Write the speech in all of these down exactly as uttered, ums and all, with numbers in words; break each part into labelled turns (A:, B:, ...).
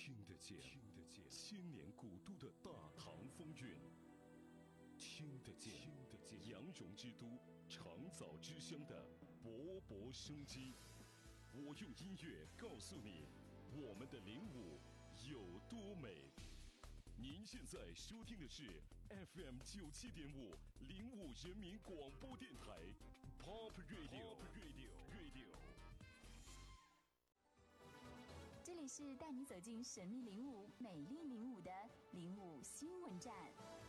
A: 听得见，听得见千年古都的大唐风韵，听得见，听得见羊绒之都长枣之乡的勃勃生机。我用音乐告诉你，我们的灵武有多美。您现在收听的是 F M 九七点五灵武人民广播电台 Pop Radio Radio Radio。
B: 这里是带你走进神秘灵武、美丽灵武的灵武新闻站。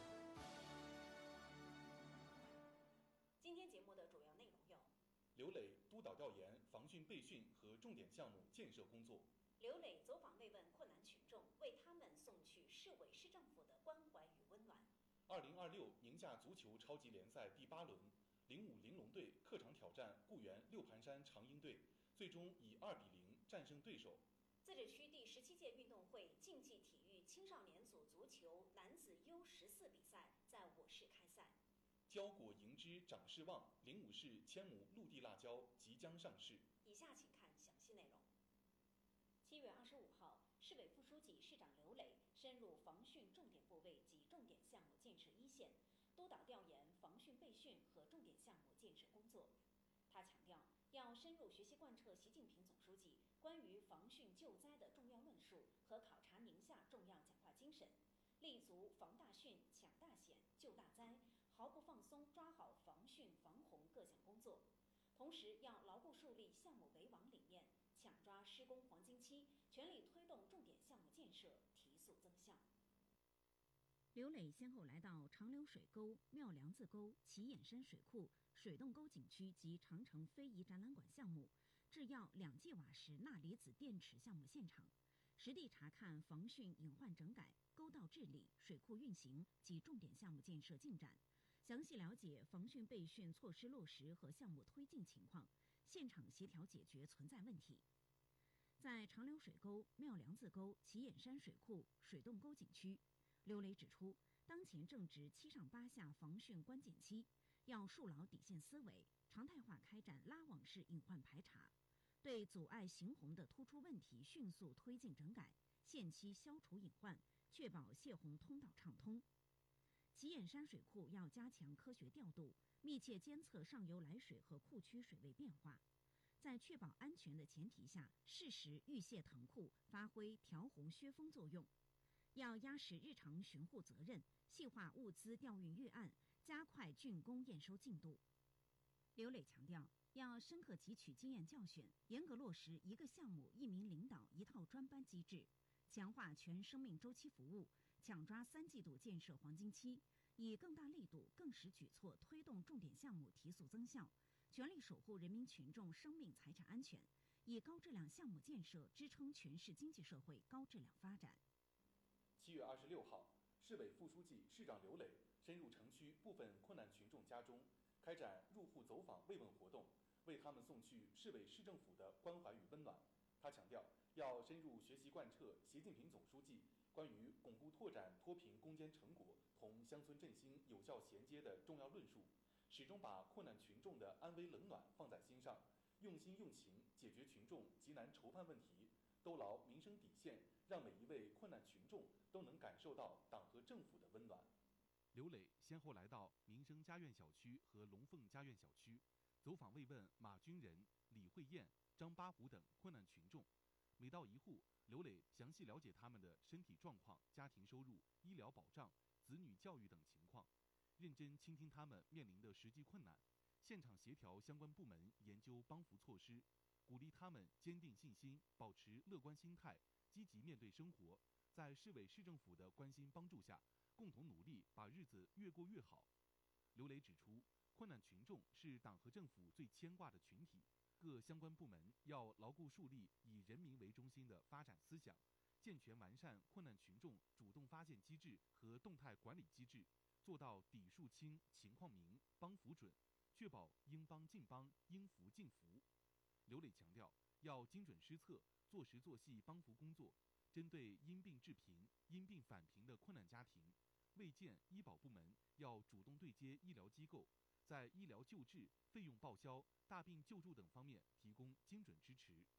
C: 今天节目的主要内容有：
D: 刘磊督导调研防汛备训和重点项目建设工作；
C: 刘磊走访慰问困难群众，为他们送去市委市政府的关怀与温暖。
D: 二零二六宁夏足球超级联赛第八轮，零五玲珑队客场挑战固原六盘山长鹰队，最终以二比零战胜对手。
C: 自治区第十七届运动会竞技体育青少年组足球男子 U 十四 比赛在我市开赛。
D: 胶果银枝长势旺，灵武市千亩陆地辣椒即将上市。
C: 以下请看详细内容。七月二十五号，市委副书记、市长刘磊深入防汛重点部位及重点项目建设一线，督导调研防汛备训和重点项目建设工作。他强调，要深入学习贯彻习近平总书记关于防汛救灾的重要论述和考察宁夏重要讲话精神，立足防大汛、抢大险、救大灾，毫不放松抓好防汛防洪各项工作。同时，要牢固树立项目为王理念，抢抓施工黄金期，全力推动重点项目建设提速增效。
E: 刘磊先后来到长流水沟、妙梁子沟、齐眼山水库、水洞沟景区及长城非遗展览馆项目、制药两 G 瓦时钠离子电池项目现场，实地查看防汛隐患整改、沟道治理、水库运行及重点项目建设进展，详细了解防汛备训措施落实和项目推进情况，现场协调解决存在问题。在长流水沟、妙梁子沟、齐眼山水库、水洞沟景区，刘磊指出，当前正值七上八下防汛关键期，要树牢底线思维，常态化开展拉网式隐患排查，对阻碍行洪的突出问题迅速推进整改，限期消除隐患，确保泄洪通道畅通。齐眼山水库要加强科学调度，密切监测上游来水和库区水位变化，在确保安全的前提下，适时预泄腾库，发挥调洪削峰作用。要压实日常巡护责任，细化物资调运预案，加快竣工验收进度。刘磊强调，要深刻汲取经验教训，严格落实一个项目一名领导一套专班机制，强化全生命周期服务，抢抓三季度建设黄金期，以更大力度、更实举措推动重点项目提速增效，全力守护人民群众生命财产安全，以高质量项目建设支撑全市经济社会高质量发展。
D: 七月二十六号，市委副书记、市长刘磊深入城区部分困难群众家中，开展入户走访慰问活动，为他们送去市委市政府的关怀与温暖。他强调，要深入学习贯彻习近平总书记关于巩固拓展脱贫攻坚成果同乡村振兴有效衔接的重要论述，始终把困难群众的安危冷暖放在心上，用心用情解决群众急难愁盼问题，兜牢民生底线，让每一位困难群众都能感受到党和政府的温暖。
F: 刘磊先后来到民生家苑小区和龙凤家苑小区，走访慰问马军仁、李慧燕、张八虎等困难群众。每到一户，刘磊详细了解他们的身体状况、家庭收入、医疗保障、子女教育等情况，认真倾听他们面临的实际困难，现场协调相关部门研究帮扶措施，鼓励他们坚定信心，保持乐观心态，积极面对生活，在市委市政府的关心帮助下，共同努力把日子越过越好。刘磊指出，困难群众是党和政府最牵挂的群体，各相关部门要牢固树立以人民为中心的发展思想，健全完善困难群众主动发现机制和动态管理机制，做到底数清、情况明、帮扶准，确保应帮尽帮、应扶尽扶。刘磊强调，要精准施策，做实做细帮扶工作，针对因病致贫、因病返贫的困难家庭，卫健医保部门要主动对接医疗机构，在医疗救治、费用报销、大病救助等方面提供精准支持。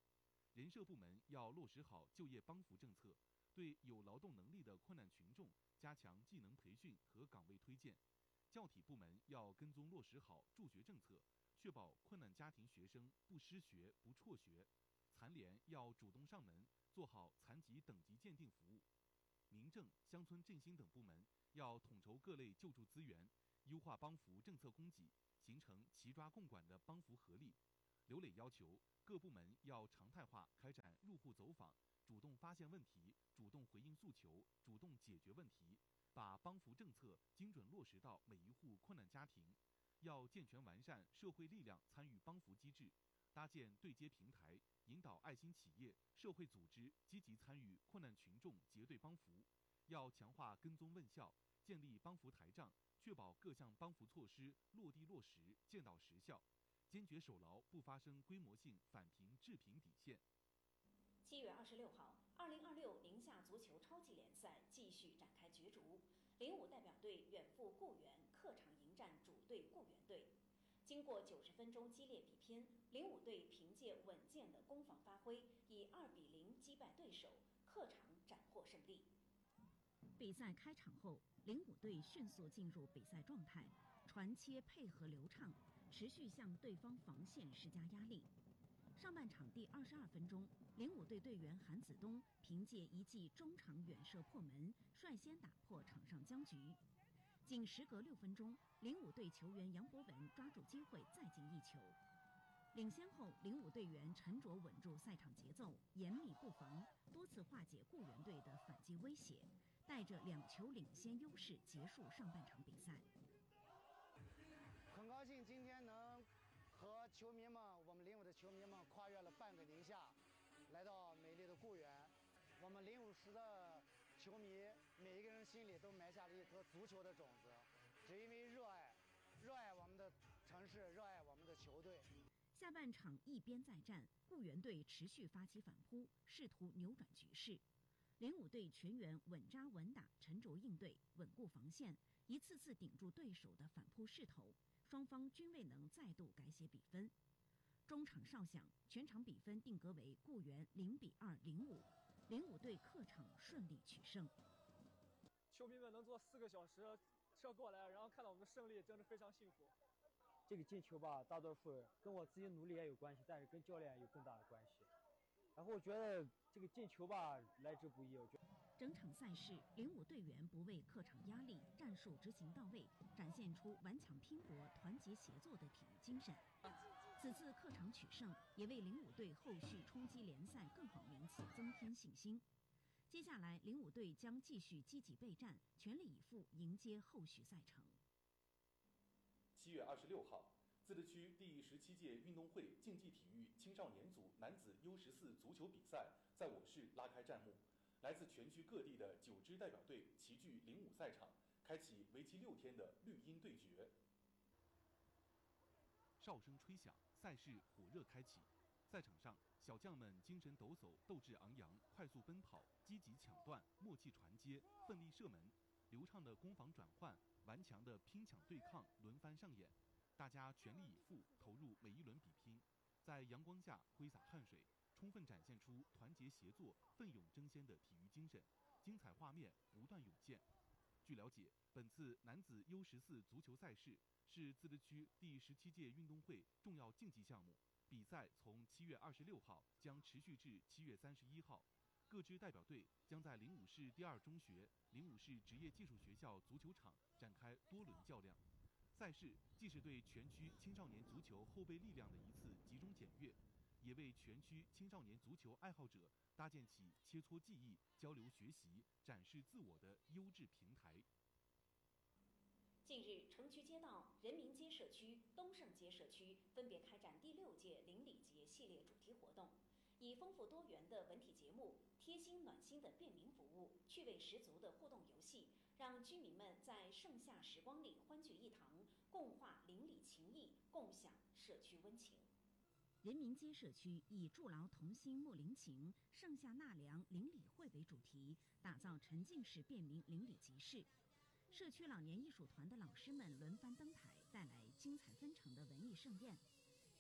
F: 人社部门要落实好就业帮扶政策，对有劳动能力的困难群众加强技能培训和岗位推荐。教体部门要跟踪落实好助学政策，确保困难家庭学生不失学、不辍学。残联要主动上门，做好残疾等级鉴定服务。民政、乡村振兴等部门要统筹各类救助资源，优化帮扶政策供给，形成齐抓共管的帮扶合力。刘磊要求各部门要常态化开展入户走访，主动发现问题，主动回应诉求，主动解决问题，把帮扶政策精准落实到每一户困难家庭。要健全完善社会力量参与帮扶机制，搭建对接平台，引导爱心企业、社会组织积极参与困难群众结对帮扶。要强化跟踪问效，建立帮扶台账，确保各项帮扶措施落地落实、见到实效，坚决守牢不发生规模性返贫致贫底线。
C: 七月二十六号，二零二六宁夏足球超级联赛继续展开角逐，零五代表队远赴固原客场迎战主队固原队。经过九十分钟激烈比拼，零五队凭借稳健的攻防发挥，以二比零击败对手，客场斩获胜利。
E: 比赛开场后，零五队迅速进入比赛状态，传切配合流畅，持续向对方防线施加压力。上半场第二十二分钟，零五队队员韩子东凭借一记中场远射破门，率先打破场上僵局。仅时隔六分钟，零五队球员杨博文抓住机会再进一球。领先后，零五队员沉着稳住赛场节奏，严密布防，多次化解固原队的反击威胁，带着两球领先优势结束上半场比赛。
G: 很高兴今天能和球迷们，我们零五的球迷们跨越了半个宁夏，来到美丽的固原。我们零五时的球迷每一个人心里都埋下了一颗足球的种子，只因为热爱，热爱我们的城市，热爱我们的球队。
E: 下半场一边再战，固原队持续发起反扑，试图扭转局势。零五队全员稳扎稳打，沉着应对，稳固防线，一次次顶住对手的反扑势头，双方均未能再度改写比分。中场哨响，全场比分定格为固原零比二零五，零五队客场顺利取胜。
H: 球迷们能坐四个小时车过来，然后看到我们的胜利，真是非常幸福。
I: 这个进球吧，大多数跟我自己努力也有关系，但是跟教练有更大的关系。然后我觉得这个进球吧，来之不易。我觉得
E: 整场赛事，零五队员不畏客场压力，战术执行到位，展现出顽强拼搏、团结协作的体育精神。此次客场取胜，也为零五队后续冲击联赛更好名次增添信心。接下来，零五队将继续积极备战，全力以赴迎接后续赛程。
D: 七月二十六号，自治区第十七届运动会竞技体育青少年组男子 U 十四足球比赛在我市拉开战幕。来自全区各地的九支代表队齐聚零五赛场，开启为期六天的绿茵对决。
F: 哨声吹响，赛事火热开启。赛场上，小将们精神抖擞，斗志昂扬，快速奔跑，积极抢断，默契传接，奋力射门，流畅的攻防转换，顽强的拼抢对抗轮番上演。大家全力以赴，投入每一轮比拼，在阳光下挥洒汗水，充分展现出团结协作、奋勇争先的体育精神，精彩画面不断涌现。据了解，本次男子 U 十四足球赛事是自治区第十七届运动会重要竞技项目，比赛从七月二十六号将持续至七月三十一号。各支代表队将在灵武市第二中学、灵武市职业技术学校足球场展开多轮较量。赛事既是对全区青少年足球后备力量的一次集中检阅，也为全区青少年足球爱好者搭建起切磋技艺、交流学习、展示自我的优质平台。
C: 近日，城区街道、人民街社区、东胜街社区分别开展第六届邻里节系列主题活动，以丰富多元的文体节目、贴心暖心的便民服务、趣味十足的互动游戏，让居民们在盛夏时光里欢聚一堂，共话邻里情谊，共享社区温情。
E: 人民街社区以筑牢同心睦邻情、盛夏纳凉邻里会为主题，打造沉浸式便民邻里集市。社区老年艺术团的老师们轮番登台，带来精彩纷呈的文艺盛宴。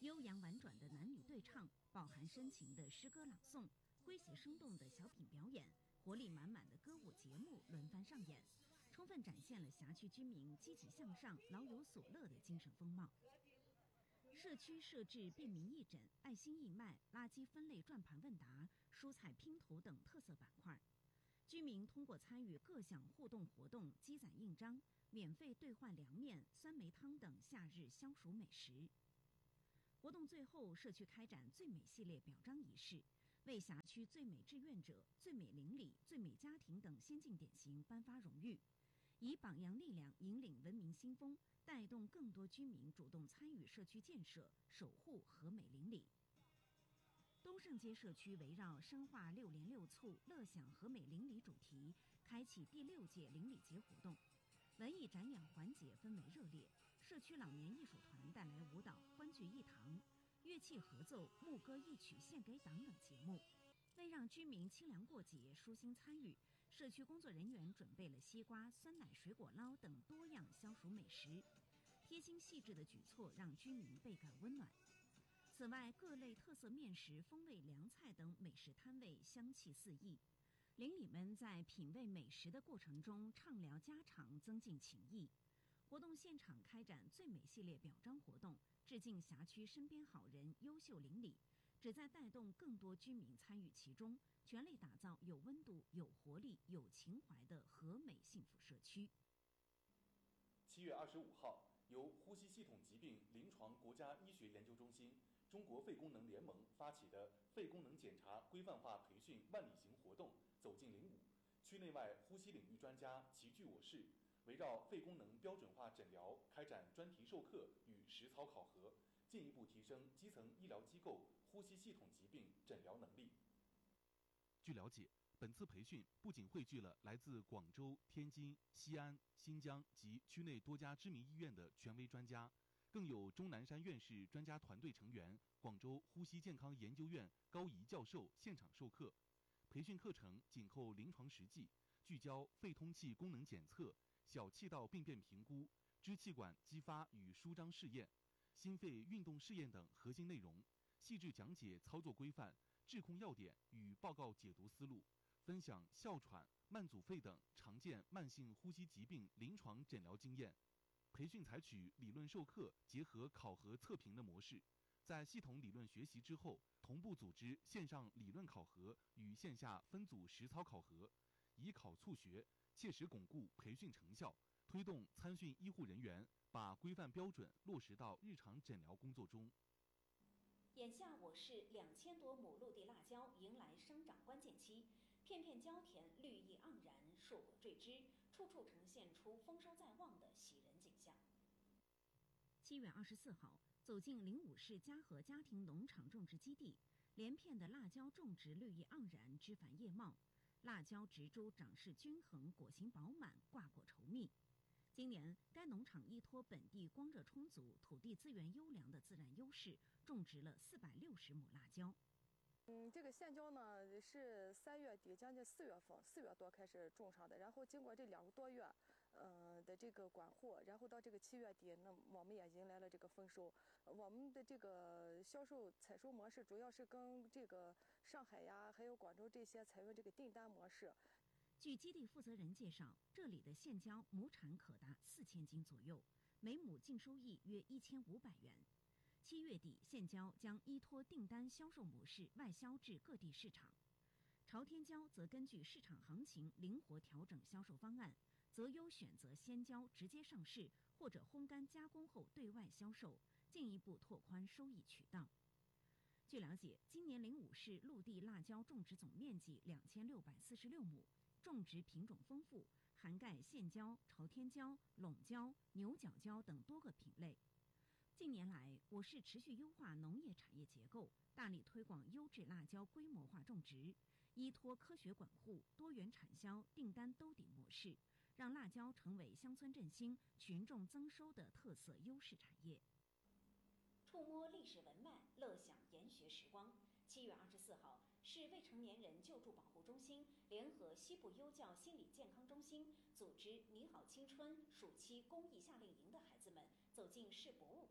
E: 悠扬婉转的男女对唱，饱含深情的诗歌朗诵，诙谐生动的小品表演，活力满满的歌舞节目轮番上演，充分展现了辖区居民积极向上、老有所乐的精神风貌。社区设置便民义诊、爱心义卖、垃圾分类转盘问答、蔬菜拼图等特色板块。居民通过参与各项互动活动，积攒印章，免费兑换凉面、酸梅汤等夏日消暑美食。活动最后，社区开展最美系列表彰仪式，为辖区最美志愿者、最美邻里、最美家庭等先进典型颁发荣誉，以榜样力量引领文明新风，带动更多居民主动参与社区建设，守护和美邻里。东胜街社区围绕深化六联六促、乐享和美邻里主题，开启第六届邻里节活动。文艺展演环节氛围热烈，社区老年艺术团带来舞蹈《欢聚一堂》、乐器合奏、牧歌一曲献给党等节目。为让居民清凉过节、舒心参与，社区工作人员准备了西瓜、酸奶、水果捞等多样消暑美食。贴心细致的举措让居民倍感温暖。此外，各类特色面食、风味凉菜等美食摊位香气四溢。邻里们在品味美食的过程中畅聊家常，增进情谊。活动现场开展最美系列表彰活动，致敬辖区身边好人、优秀邻里，旨在带动更多居民参与其中，全力打造有温度、有活力、有情怀的和美幸福社区。
D: 七月二十五号，由呼吸系统疾病临床国家医学研究中心、中国肺功能联盟发起的肺功能检查规范化培训万里行活动走进零五，区内外呼吸领域专家齐聚我市，围绕肺功能标准化诊疗开展专题授课与实操考核，进一步提升基层医疗机构呼吸系统疾病诊疗能力。
F: 据了解，本次培训不仅汇聚了来自广州、天津、西安、新疆及区内多家知名医院的权威专家，更有钟南山院士专家团队成员、广州呼吸健康研究院高仪教授现场授课。培训课程紧扣临床实际，聚焦肺通气功能检测、小气道病变评估、支气管激发与舒张试验、心肺运动试验等核心内容，细致讲解操作规范、治控要点与报告解读思路，分享哮喘、慢阻肺等常见慢性呼吸疾病临床诊疗经验。培训采取理论授课结合考核测评的模式，在系统理论学习之后，同步组织线上理论考核与线下分组实操考核，以考促学，切实巩固培训成效，推动参训医护人员把规范标准落实到日常诊疗工作中。
C: 眼下我市两千多亩陆地辣椒迎来生长关键期，片片椒田绿意盎然，硕果缀枝，处处呈现出丰收在望的喜人景象。
E: 七月二十四号，走进灵武市嘉禾家庭农场种植基地，连片的辣椒种植绿意盎然，枝繁叶茂，辣椒植株长势均衡，果形饱满，挂果稠密。今年，该农场依托本地光热充足、土地资源优良的自然优势，种植了四百六十亩辣椒。
J: 嗯，这个线椒呢是三月底将近四月份四月多开始种上的，然后经过这两个多月，呃的这个管护，然后到这个七月底，那我们也迎来了这个丰收。我们的这个销售采收模式主要是跟这个上海呀，还有广州这些采用这个订单模式。
E: 据基地负责人介绍，这里的线椒亩产可达四千斤左右，每亩净收益约一千五百元。七月底，线椒将依托订单销售模式外销至各地市场。朝天椒则根据市场行情灵活调整销售方案，择优选择鲜椒直接上市或者烘干加工后对外销售，进一步拓宽收益渠道。据了解，今年灵武市陆地辣椒种植总面积两千六百四十六亩，种植品种丰富，涵盖线椒、朝天椒、陇椒、牛角椒等多个品类。近年来，我市持续优化农业产业结构，大力推广优质辣椒规模化种植，依托科学管护、多元产销、订单兜底模式，让辣椒成为乡村振兴、群众增收的特色优势产业。
C: 触摸历史文脉，乐享研学时光。七月二十四号，市未成年人救助保护中心联合西部优教心理健康中心组织“你好青春”暑期公益夏令营的孩子们走进市博物馆，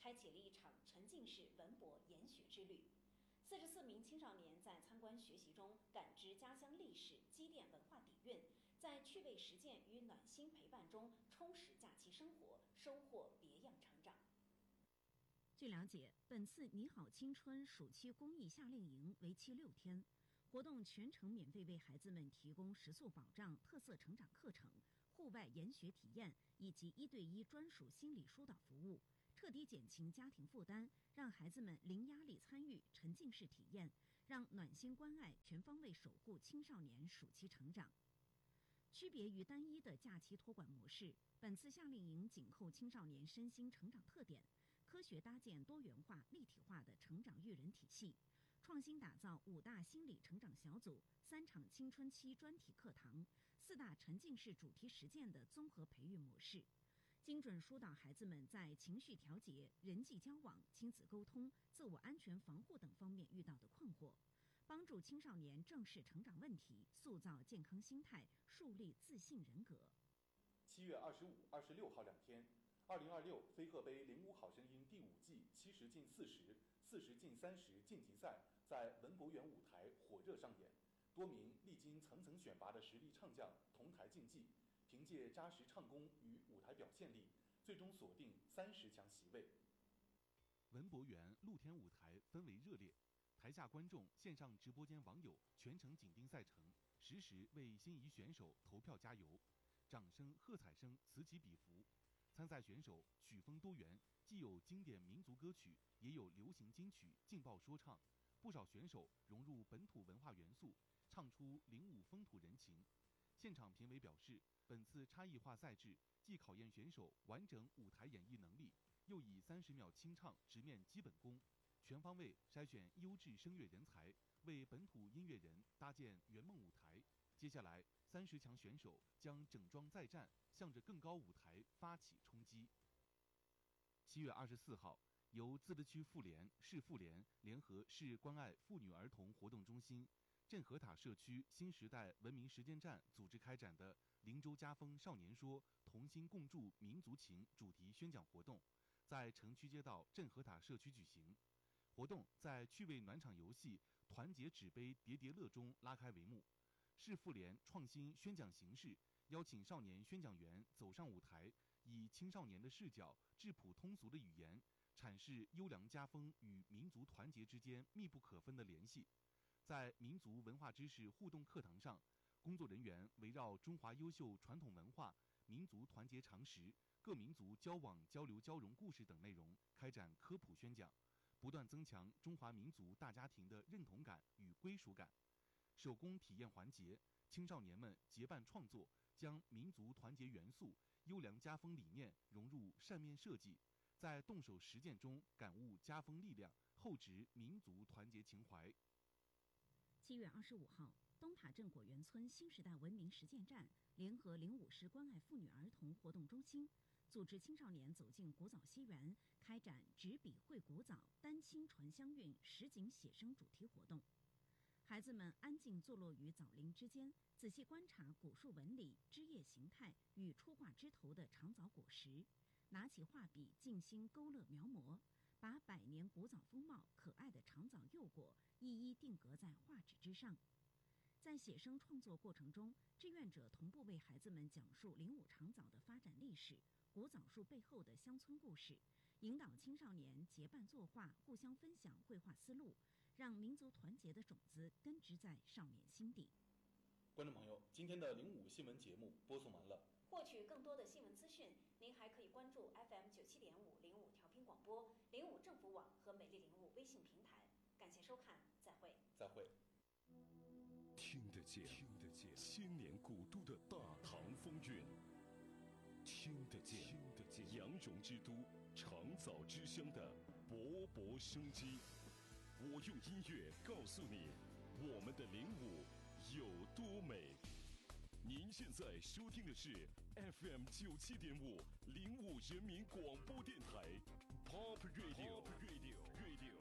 C: 开启了一场沉浸式文博研学之旅。四十四名青少年在参观学习中感知家乡历史，积淀文化底蕴，在趣味实践与暖心陪伴中充实假期生活，收获别样成长。
E: 据了解，本次“你好青春”暑期公益夏令营为期六天，活动全程免费为孩子们提供食宿保障、特色成长课程、户外研学体验以及一对一专属心理疏导服务，彻底减轻家庭负担，让孩子们零压力参与，沉浸式体验，让暖心关爱全方位守护青少年暑期成长。区别于单一的假期托管模式，本次夏令营紧扣青少年身心成长特点，科学搭建多元化、立体化的成长育人体系，创新打造五大心理成长小组、三场青春期专题课堂、四大沉浸式主题实践的综合培育模式，精准疏导孩子们在情绪调节、人际交往、亲子沟通、自我安全防护等方面遇到的困惑，帮助青少年正视成长问题，塑造健康心态，树立自信人格。
D: 七月二十五、二十六号两天，二零二六飞鹤杯零五好声音第五季七十进四十、四十进三十晋级赛在文博园舞台火热上演，多名历经层层选拔的实力唱将同台竞技，凭借扎实唱功与舞台表现力，最终锁定三十强席位。
F: 文博园露天舞台氛围热烈，台下观众、线上直播间网友全程紧盯赛程，实时为心仪选手投票加油，掌声、喝彩声此起彼伏。参赛选手曲风多元，既有经典民族歌曲，也有流行金曲、劲爆说唱。不少选手融入本土文化元素，唱出领舞风土人情。现场评委表示，本次差异化赛制既考验选手完整舞台演绎能力，又以三十秒清唱直面基本功，全方位筛选优质声乐人才，为本土音乐人搭建圆梦舞台。接下来，三十强选手将整装再战，向着更高舞台发起冲击。七月二十四号，由自治区妇联、市妇联联合市关爱妇女儿童活动中心、镇河塔社区新时代文明实践站组织开展的“林州家风少年说，同心共筑民族情”主题宣讲活动，在城区街道镇河塔社区举行。活动在趣味暖场游戏、团结纸杯叠叠乐中拉开帷幕。市妇联创新宣讲形式，邀请少年宣讲员走上舞台，以青少年的视角、质朴通俗的语言，阐释优良家风与民族团结之间密不可分的联系。在民族文化知识互动课堂上，工作人员围绕中华优秀传统文化、民族团结常识、各民族交往交流交融故事等内容开展科普宣讲，不断增强中华民族大家庭的认同感与归属感。手工体验环节，青少年们结伴创作，将民族团结元素、优良家风理念融入扇面设计，在动手实践中感悟家风力量，厚植民族团结情怀。
E: 七月二十五号，东塔镇果园村新时代文明实践站联合灵武市关爱妇女儿童活动中心，组织青少年走进古早西园，开展执笔绘古早、丹青传香韵实景写生主题活动。孩子们安静坐落于枣林之间，仔细观察古树纹理、枝叶形态与初挂枝头的长枣果实，拿起画笔静心勾勒描摹，把百年古早风貌、可爱的长枣幼果一一定格在画纸之上。在写生创作过程中，志愿者同步为孩子们讲述灵武长枣的发展历史、古枣树背后的乡村故事，引导青少年结伴作画，互相分享绘画思路，让民族团结的种子根植在少年心底。
D: 观众朋友，今天的零五新闻节目播送完了。
C: 获取更多的新闻资讯，您还可以关注 F M 九七点五零五调频广播、零五政府网和美丽零五微信平台。感谢收看，再会。
D: 再会。
A: 听得见，听得见千年古都的大唐风韵；听得见，听得见羊绒之都长枣之乡的勃勃生机。我用音乐告诉你，我们的灵武有多美。您现在收听的是 F M 九七点五零五人民广播电台 Pop Radio Radio Radio。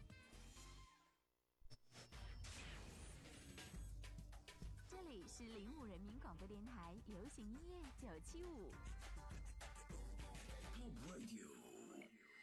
B: 这里是零五人民广播电台流行音乐九七五。
A: Pop Radio